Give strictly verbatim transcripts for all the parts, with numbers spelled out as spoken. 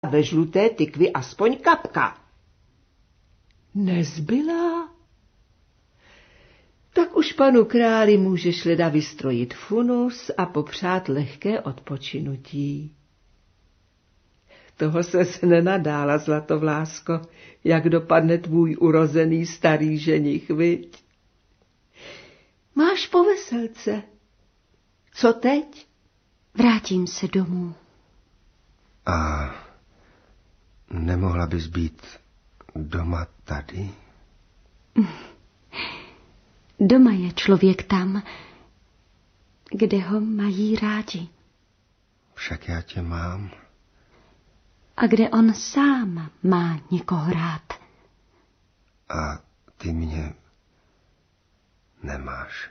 ve žluté tykvi aspoň kapka. Nezbyla? Tak už panu králi můžeš leda vystrojit funus a popřát lehké odpočinutí. Toho ses nenadála, Zlatovlásko, jak dopadne tvůj urozený starý ženich, viď? Máš po veselce. Co teď? Vrátím se domů. A nemohla bys být doma tady? Doma je člověk tam, kde ho mají rádi. Však já tě mám. A kde on sám má někoho rád. A ty mě nemáš.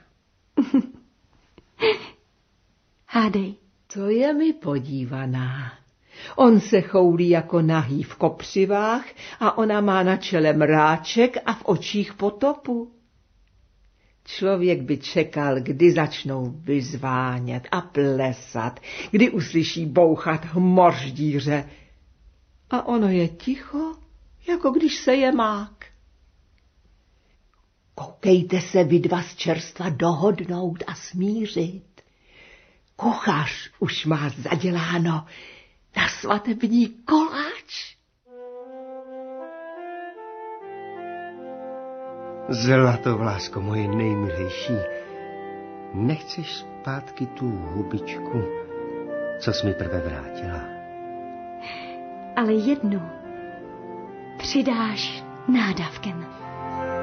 Hádej. To je mi podívaná. On se choulí jako nahý v kopřivách a ona má na čele mráček a v očích potopu. Člověk by čekal, kdy začnou vyzvánět a plesat, kdy uslyší bouchat hmoždíře. A ono je ticho, jako když se je mák. Koukejte se vy dva z čerstva dohodnout a smířit. Kuchař už má zaděláno na svatební koláč. Zlatovlásko, moje nejmilejší, nechceš zpátky tu hubičku, co jsi mi prve vrátila? Ale jednu přidáš nádavkem.